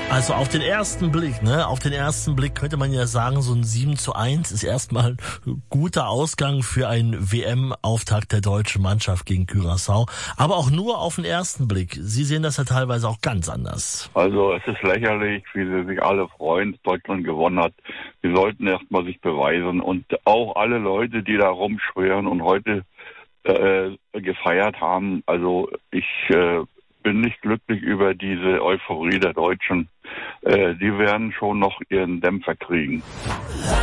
Also auf den ersten Blick könnte man ja sagen, so ein 7:1 ist erstmal ein guter Ausgang für einen WM-Auftakt der deutschen Mannschaft gegen Curaçao. Aber auch nur auf den ersten Blick. Sie sehen das ja teilweise auch ganz anders. Also es ist lächerlich, wie sie sich alle freuen, dass Deutschland gewonnen hat. Sie sollten erstmal sich beweisen. Und auch alle Leute, die da rumschwören und heute gefeiert haben. Also ich bin nicht glücklich über diese Euphorie der Deutschen. Die werden schon noch ihren Dämpfer kriegen.